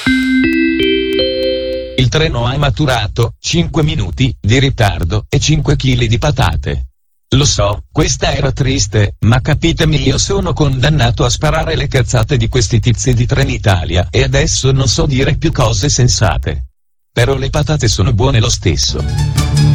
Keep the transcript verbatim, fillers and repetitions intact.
Il treno ha maturato, cinque minuti di ritardo e cinque chili di patate. Lo so, questa era triste, ma capitemi, io sono condannato a sparare le cazzate di questi tizi di Trenitalia e adesso non so dire più cose sensate. Però le patate sono buone lo stesso.